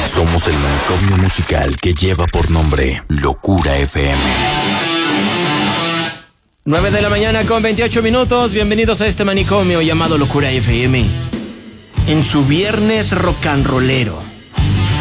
Somos el manicomio musical que lleva por nombre Locura FM. 9 de la mañana con 28 minutos. Bienvenidos a este manicomio llamado Locura FM. En su viernes rock and rollero.